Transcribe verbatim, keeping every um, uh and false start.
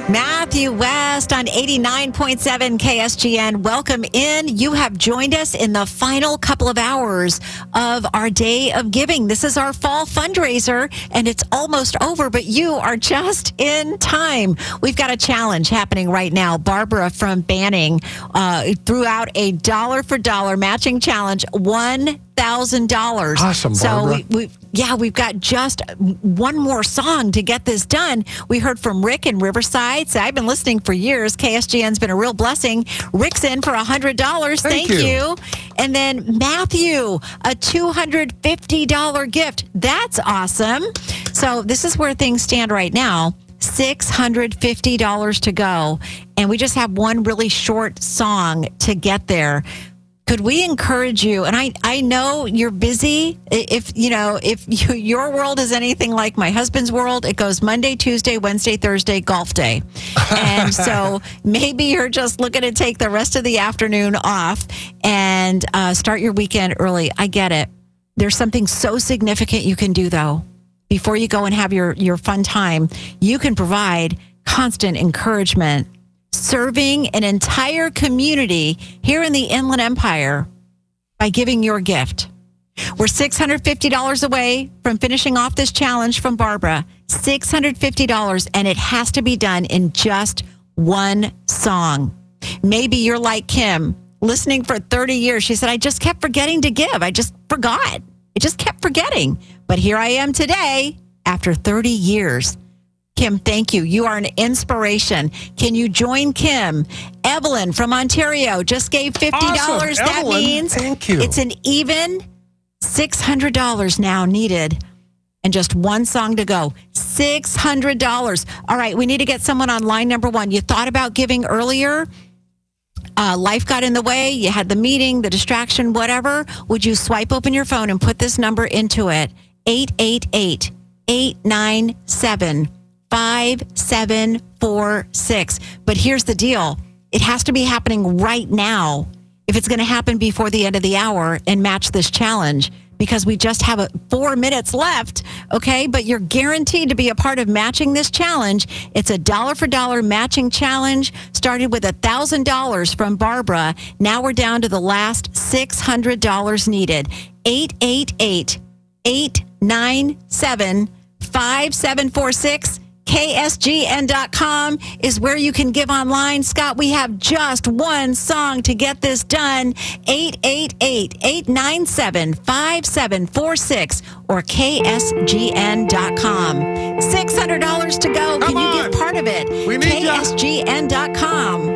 Matthew West on eighty-nine point seven K S G N. Welcome in. You have joined us in the final couple of hours of our Day of Giving. This is our fall fundraiser, and it's almost over, but you are just in time. We've got a challenge happening right now. Barbara from Banning uh, threw out a dollar for dollar matching challenge, one thousand dollars. Awesome, So Barbara. we, we, yeah, we've got just one more song to get this done. We heard from Rick in Riverside. So I've been listening for years. K S G N's been a real blessing. Rick's in for one hundred dollars. Thank Thank, you. you. And then Matthew, a two hundred fifty dollars gift. That's awesome. So this is where things stand right now. six hundred fifty dollars to go. And we just have one really short song to get there. Could we encourage you? And I, I know you're busy. If, you know, if you, your world is anything like my husband's world, it goes Monday, Tuesday, Wednesday, Thursday, golf day. And so maybe you're just looking to take the rest of the afternoon off and uh, start your weekend early. I get it. There's something so significant you can do, though. Before you go and have your, your fun time, you can provide constant encouragement, serving an entire community here in the Inland Empire by giving your gift. We're six hundred fifty dollars away from finishing off this challenge from Barbara. six hundred fifty dollars, and it has to be done in just one song. Maybe you're like Kim, listening for thirty years. She said, I just kept forgetting to give. I just forgot. I just kept forgetting. But here I am today after thirty years. Kim, thank you. You are an inspiration. Can you join Kim? Evelyn from Ontario just gave fifty dollars. Awesome. That Evelyn, means thank you. It's an even six hundred dollars now needed. And just one song to go. six hundred dollars. All right, we need to get someone on line number one. You thought about giving earlier. Uh, life got in the way. You had the meeting, the distraction, whatever. Would you swipe open your phone and put this number into it? eight eight eight, eight nine seven, five seven four six. But here's the deal. It has to be happening right now if it's going to happen before the end of the hour and match this challenge, because we just have a, four minutes left, okay? But you're guaranteed to be a part of matching this challenge. It's a dollar for dollar matching challenge. Started with one thousand dollars from Barbara. Now we're down to the last six hundred dollars needed. eight eight eight, eight nine seven, five seven four six. K S G N dot com is where you can give online. Scott, we have just one song to get this done. eight eight eight, eight nine seven, five seven four six or K S G N dot com. six hundred dollars to go. Come Can you on. give part of it? We need ya. K S G N dot com.